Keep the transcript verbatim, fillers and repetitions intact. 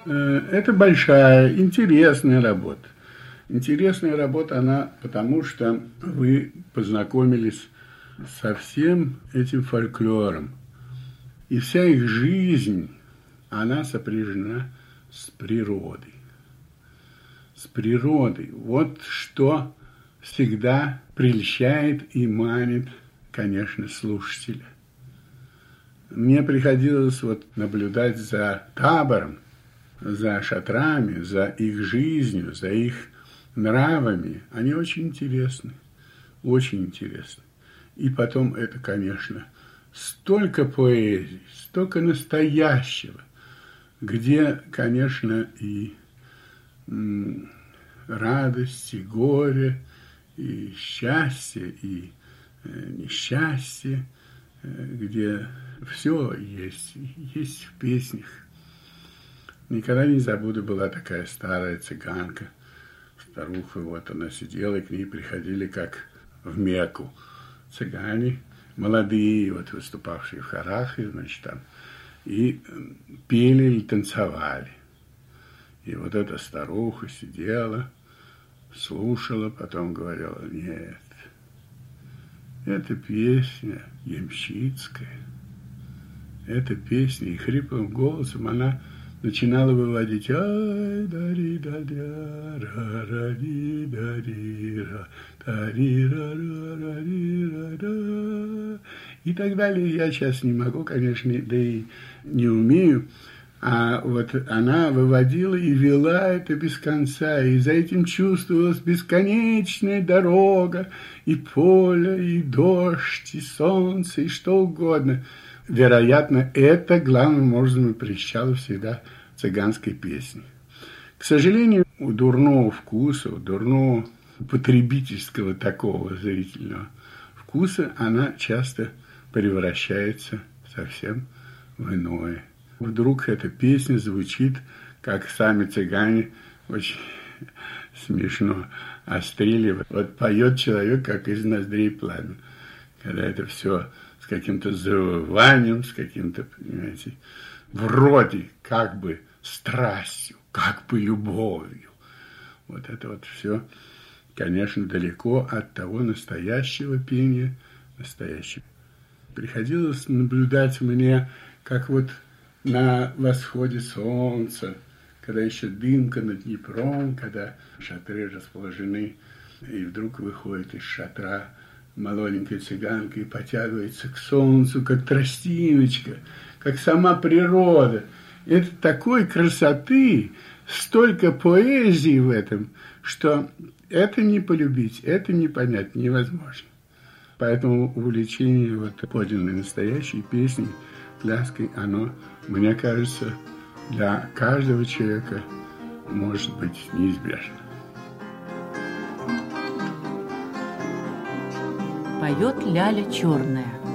Это большая, интересная работа. Интересная работа она потому, что вы познакомились со всем этим фольклором. И вся их жизнь, она сопряжена с природой. С природой. Вот что всегда прельщает и манит, конечно, слушателя. Мне приходилось вот наблюдать за табором, за шатрами, за их жизнью, за их нравами. Они очень интересны, очень интересны. И потом это, конечно, столько поэзии, столько настоящего, где, конечно, и м, радость, и горе, и счастье, и э, несчастье, э, где все есть, есть в песнях. Никогда не забуду, была такая старая цыганка, старуха, вот она сидела, и к ней приходили как в Мекку цыгане, молодые, вот выступавшие в хорах, и, значит, там, и пели и танцевали. И вот эта старуха сидела, слушала, потом говорила: нет, это песня ямщицкая, это песня, и хриплым голосом она начинала выводить ай да ри да дя ра ра ри да ри ра та ри ра ра ра ри ра да и так далее. Я сейчас не могу, конечно, да и не умею, а вот она выводила и вела это без конца, и за этим чувствовалась бесконечная дорога, и поле, и дождь, и солнце, и что угодно. Вероятно, это главным образом и прельщало всегда цыганской песни. К сожалению, у дурного вкуса, у дурного потребительского такого зрительного вкуса она часто превращается совсем в иное. Вдруг эта песня звучит, как сами цыгане очень смешно острили. Вот поет человек, как из ноздрей пламя. Когда это все с каким-то завыванием, с каким-то, понимаете, вроде как бы страстью, как бы любовью. Вот это вот все, конечно, далеко от того настоящего пения, настоящего. Приходилось наблюдать мне, как вот на восходе солнца, когда еще дымка над Днепром, когда шатры расположены, и вдруг выходит из шатра молоденькая цыганка и потягивается к солнцу, как тростиночка, как сама природа. Это такой красоты, столько поэзии в этом, что это не полюбить, это не понять невозможно. Поэтому увлечение вот подлинной настоящей песней, пляской, оно, мне кажется, для каждого человека может быть неизбежно. Поет Ляля Черная.